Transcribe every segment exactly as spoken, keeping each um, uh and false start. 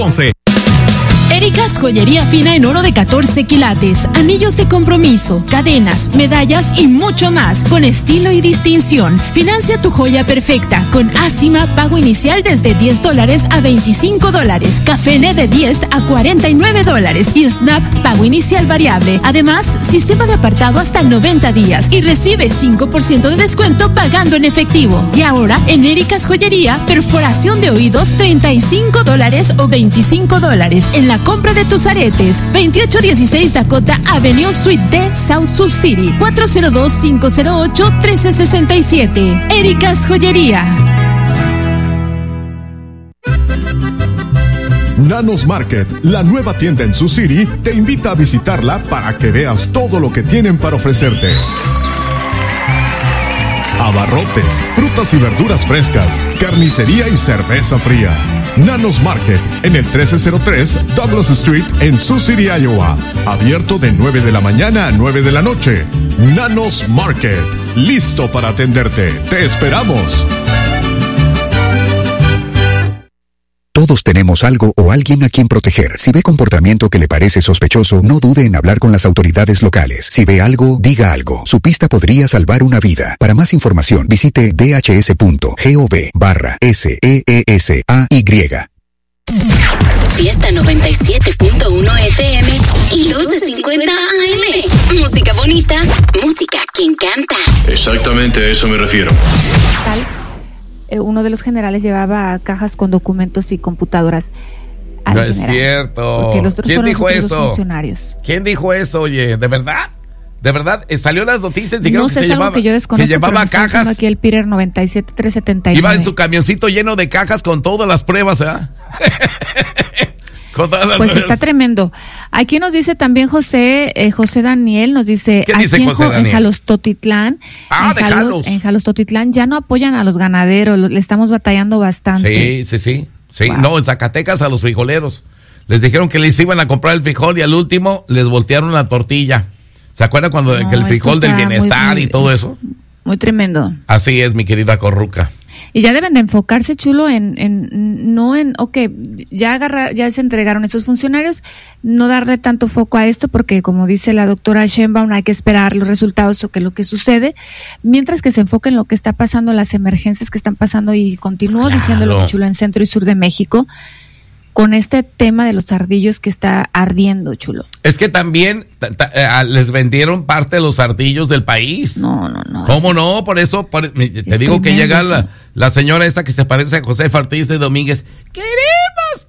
once. Erika's Joyería Fina en oro de catorce quilates, anillos de compromiso, cadenas, medallas y mucho más, con estilo y distinción. Financia tu joya perfecta con Asima, pago inicial desde diez dólares a veinticinco dólares, Cafene de diez a cuarenta y nueve dólares y Snap, pago inicial variable. Además, sistema de apartado hasta noventa días y recibe cinco por ciento de descuento pagando en efectivo. Y ahora, en Erika's Joyería, perforación de oídos treinta y cinco dólares o veinticinco dólares en la compra de tus aretes. veintiocho dieciséis Dakota Avenue Suite D, South Sioux City, cuatro cero dos, cinco cero ocho, uno tres seis siete. Erika's Joyería. Nanos Market, la nueva tienda en Sioux City, te invita a visitarla para que veas todo lo que tienen para ofrecerte. Abarrotes, frutas y verduras frescas, carnicería y cerveza fría. Nanos Market, en el trece cero tres Douglas Street en Sioux City, Iowa. Abierto de nueve de la mañana a nueve de la noche. Nanos Market, listo para atenderte. ¡Te esperamos! Todos tenemos algo o alguien a quien proteger. Si ve comportamiento que le parece sospechoso, no dude en hablar con las autoridades locales. Si ve algo, diga algo. Su pista podría salvar una vida. Para más información, visite dhs.gov barra S E E S A Y. Fiesta noventa y siete punto uno F M y doce cincuenta A M. Música bonita, música que encanta. Exactamente a eso me refiero. Uno de los generales llevaba cajas con documentos y computadoras. No es cierto. Los ¿Quién dijo eso? Funcionarios. ¿Quién dijo eso? Oye, ¿de verdad? ¿De verdad? ¿Salió las noticias? Dijeron no sé, que, se es algo llevaba, que yo desconozco, que llevaba cajas. Aquí el Peter noventa y siete tres setenta y nueve. Iba en su camioncito lleno de cajas con todas las pruebas, ¿eh? Pues está tremendo. Aquí nos dice también José, eh, José Daniel, nos dice, ¿qué dice aquí José en, Daniel? En Jalostotitlán, ah, en, de Jalos, Jalos. en Jalostotitlán ya no apoyan a los ganaderos, le estamos batallando bastante. Sí, sí, sí. sí. Wow. No, en Zacatecas a los frijoleros. Les dijeron que les iban a comprar el frijol y al último les voltearon la tortilla. ¿Se acuerdan cuando no, que el frijol del bienestar muy, muy, y todo eso? Muy tremendo. Así es, mi querida Corruca. Y ya deben de enfocarse, Chulo, en, en no en, ok, ya agarra, ya se entregaron estos funcionarios, no darle tanto foco a esto porque, como dice la doctora Sheinbaum, hay que esperar los resultados o que lo que sucede, mientras que se enfoque en lo que está pasando, las emergencias que están pasando, y continúo claro. diciéndolo, Chulo, en centro y sur de México, con este tema de los ardillos que está ardiendo, Chulo. Es que también t- t- eh, les vendieron parte de los ardillos del país. No, no, no. ¿Cómo es, no? Por eso, por, te digo que llega la, la señora esta que se parece a José Ortiz de Domínguez. ¡Queremos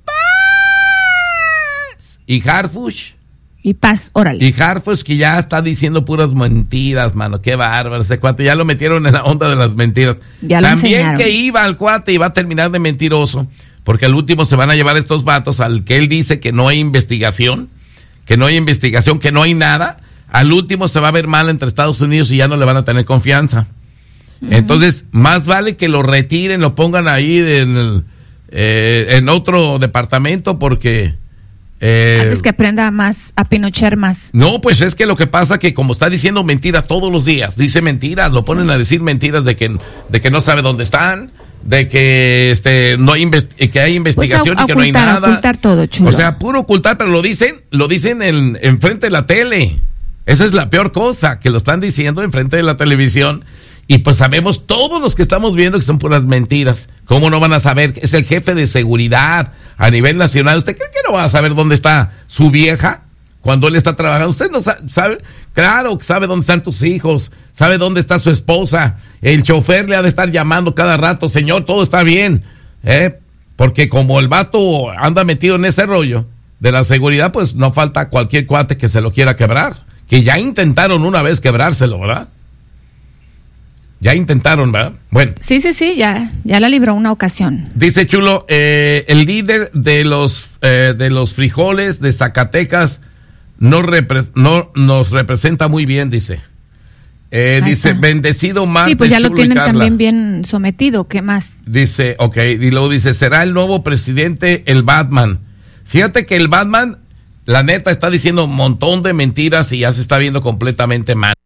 paz! Y Harfush. Y paz, órale. Y Harfush que ya está diciendo puras mentiras, mano. Qué bárbaro ese cuate. Ya lo metieron en la onda de las mentiras. Ya lo También enseñaron. Que iba al cuate y va a terminar de mentiroso. Porque al último se van a llevar estos vatos al que él dice que no hay investigación, que no hay investigación, que no hay nada. Al último se va a ver mal entre Estados Unidos y ya no le van a tener confianza. Uh-huh. Entonces, más vale que lo retiren, lo pongan ahí en, el, eh, en otro departamento porque... Eh, Antes que aprenda más, a pinochear más. No, pues es que lo que pasa que como está diciendo mentiras todos los días, dice mentiras, lo ponen a decir mentiras de que, de que no sabe dónde están, de que este no hay invest- que hay investigación pues a, y que ocultar, no hay nada. Ocultar todo, Chulo. O sea, puro ocultar, pero lo dicen, lo dicen en, en frente de la tele. Esa es la peor cosa, que lo están diciendo en frente de la televisión. Y pues sabemos todos los que estamos viendo que son puras mentiras. ¿Cómo no van a saber? Es el jefe de seguridad a nivel nacional. ¿Usted cree que no va a saber dónde está su vieja cuando él está trabajando? ¿Usted no sabe? sabe? Claro que sabe dónde están tus hijos, sabe dónde está su esposa. El chofer le ha de estar llamando cada rato, señor, todo está bien. ¿Eh? Porque como el vato anda metido en ese rollo de la seguridad, pues no falta cualquier cuate que se lo quiera quebrar. Que ya intentaron una vez quebrárselo, ¿verdad? Ya intentaron, ¿verdad? Bueno. Sí, sí, sí, ya, ya la libró una ocasión. Dice Chulo, eh, el líder de los eh, de los frijoles de Zacatecas no, repre- no nos representa muy bien, dice. Eh, dice, está. bendecido Marte, Sí, pues ya Chulo lo tienen y Carla. también bien sometido, ¿qué más? Dice, ok, y luego dice, será el nuevo presidente el Batman. Fíjate que el Batman, la neta, está diciendo un montón de mentiras y ya se está viendo completamente mal.